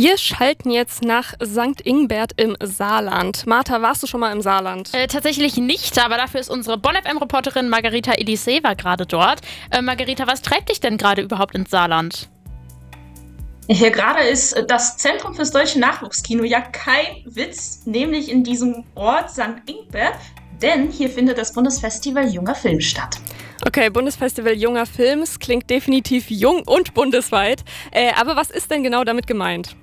Wir schalten jetzt nach St. Ingbert im Saarland. Martha, warst du schon mal im Saarland? Tatsächlich nicht, aber dafür ist unsere Bonn-FM-Reporterin Margarita Eliseva gerade dort. Margarita, was treibt dich denn gerade überhaupt ins Saarland? Hier gerade ist das Zentrum fürs deutsche Nachwuchskino ja kein Witz, nämlich in diesem Ort St. Ingbert, denn hier findet das Bundesfestival Junger Film statt. Okay, Bundesfestival Junger Films klingt definitiv jung und bundesweit. Aber was ist denn genau damit gemeint?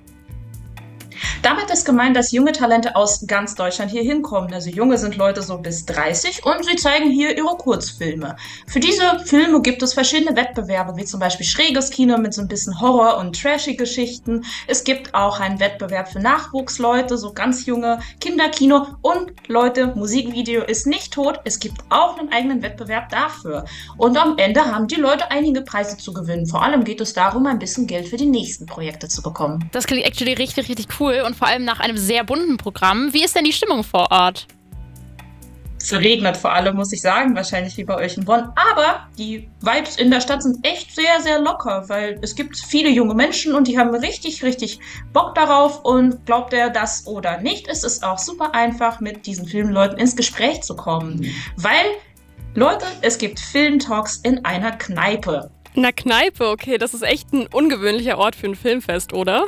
Damit ist gemeint, dass junge Talente aus ganz Deutschland hier hinkommen. Also junge sind Leute so bis 30 und sie zeigen hier ihre Kurzfilme. Für diese Filme gibt es verschiedene Wettbewerbe, wie zum Beispiel schräges Kino mit so ein bisschen Horror- und Trashy-Geschichten. Es gibt auch einen Wettbewerb für Nachwuchsleute, so ganz junge Kinderkino. Und Leute, Musikvideo ist nicht tot. Es gibt auch einen eigenen Wettbewerb dafür. Und am Ende haben die Leute einige Preise zu gewinnen. Vor allem geht es darum, ein bisschen Geld für die nächsten Projekte zu bekommen. Das klingt actually richtig, richtig cool und vor allem nach einem sehr bunten Programm. Wie ist denn die Stimmung vor Ort? Es regnet vor allem, muss ich sagen, wahrscheinlich wie bei euch in Bonn. Aber die Vibes in der Stadt sind echt sehr, sehr locker, weil es gibt viele junge Menschen und die haben richtig, richtig Bock darauf. Und glaubt er das oder nicht, ist es auch super einfach, mit diesen Filmleuten ins Gespräch zu kommen. Weil, Leute, es gibt Filmtalks in einer Kneipe. In einer Kneipe, okay, das ist echt ein ungewöhnlicher Ort für ein Filmfest, oder?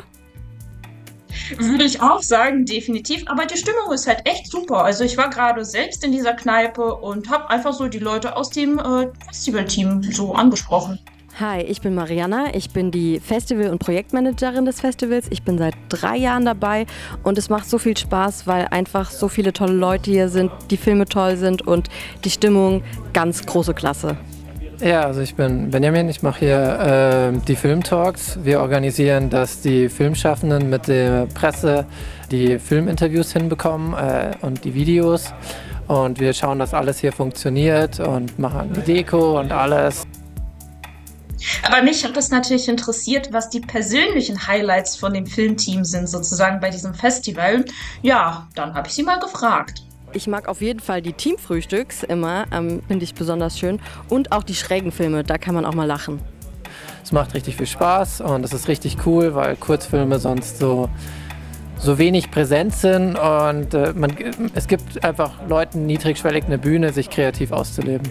Würde ich auch sagen, definitiv. Aber die Stimmung ist halt echt super. Also ich war gerade selbst in dieser Kneipe und habe einfach so die Leute aus dem Festivalteam so angesprochen. Hi, ich bin Mariana. Ich bin die Festival- und Projektmanagerin des Festivals. Ich bin seit 3 Jahren dabei und es macht so viel Spaß, weil einfach so viele tolle Leute hier sind, die Filme toll sind und die Stimmung ganz große Klasse. Ja, also ich bin Benjamin, ich mache hier die Filmtalks. Wir organisieren, dass die Filmschaffenden mit der Presse die Filminterviews hinbekommen und die Videos. Und wir schauen, dass alles hier funktioniert und machen die Deko und alles. Aber mich hat es natürlich interessiert, was die persönlichen Highlights von dem Filmteam sind, sozusagen bei diesem Festival. Ja, dann habe ich sie mal gefragt. Ich mag auf jeden Fall die Teamfrühstücks immer, finde ich besonders schön. Und auch die schrägen Filme, da kann man auch mal lachen. Es macht richtig viel Spaß und es ist richtig cool, weil Kurzfilme sonst so wenig präsent sind. Und es gibt einfach Leuten niedrigschwellig eine Bühne, sich kreativ auszuleben.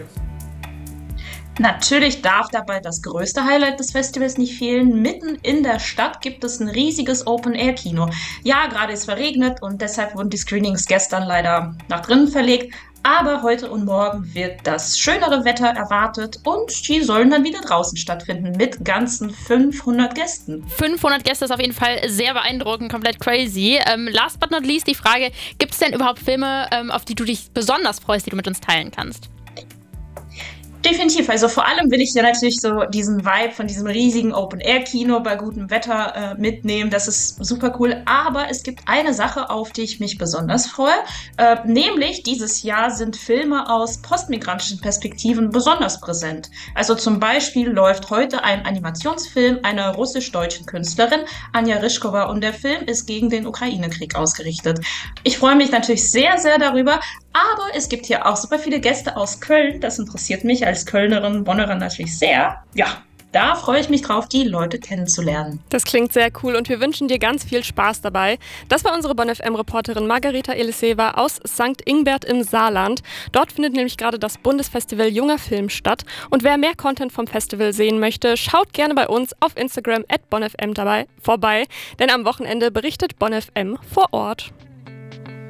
Natürlich darf dabei das größte Highlight des Festivals nicht fehlen. Mitten in der Stadt gibt es ein riesiges Open-Air-Kino. Ja, gerade ist verregnet und deshalb wurden die Screenings gestern leider nach drinnen verlegt. Aber heute und morgen wird das schönere Wetter erwartet und die sollen dann wieder draußen stattfinden mit ganzen 500 Gästen. 500 Gäste ist auf jeden Fall sehr beeindruckend, komplett crazy. Last but not least die Frage, gibt es denn überhaupt Filme, auf die du dich besonders freust, die du mit uns teilen kannst? Definitiv, also vor allem will ich ja natürlich so diesen Vibe von diesem riesigen Open-Air-Kino bei gutem Wetter mitnehmen, das ist super cool, aber es gibt eine Sache, auf die ich mich besonders freue, nämlich dieses Jahr sind Filme aus postmigrantischen Perspektiven besonders präsent. Also zum Beispiel läuft heute ein Animationsfilm einer russisch-deutschen Künstlerin, Anja Ryschkova, und der Film ist gegen den Ukraine-Krieg ausgerichtet. Ich freue mich natürlich sehr, sehr darüber, aber es gibt hier auch super viele Gäste aus Köln. Das interessiert mich als Kölnerin, Bonnerin natürlich sehr. Ja, da freue ich mich drauf, die Leute kennenzulernen. Das klingt sehr cool und wir wünschen dir ganz viel Spaß dabei. Das war unsere Bonn-FM-Reporterin Margarita Eliseva aus St. Ingbert im Saarland. Dort findet nämlich gerade das Bundesfestival Junger Film statt. Und wer mehr Content vom Festival sehen möchte, schaut gerne bei uns auf Instagram @BonnFM vorbei. Denn am Wochenende berichtet BonnFM vor Ort.